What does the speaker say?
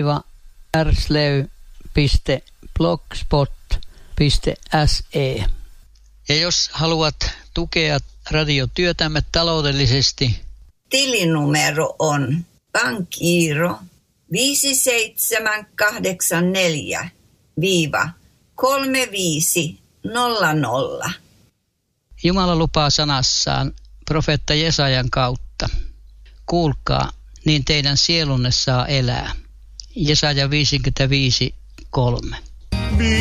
rslev.blogspot.se. Ja jos haluat tukea radiotyötämme taloudellisesti, tilinumero on pankkiiro 5784-3500. Jumala lupaa sanassaan profeetta Jesajan kautta. Kuulkaa, niin teidän sielunne saa elää. Jesaja 55:3.